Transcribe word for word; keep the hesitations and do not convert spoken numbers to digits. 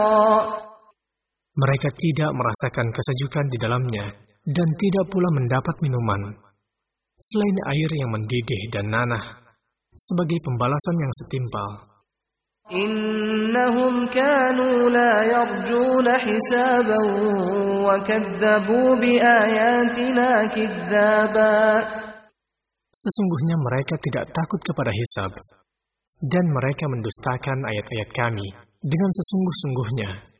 Mereka tidak merasakan kesejukan di dalamnya dan tidak pula mendapat minuman selain air yang mendidih dan nanah sebagai pembalasan yang setimpal. Innahum kanu la yarjuna hisaban wa kadzabu bi ayatina kidzaba. Sesungguhnya mereka tidak takut kepada hisab, dan mereka mendustakan ayat-ayat kami dengan sesungguh-sungguhnya.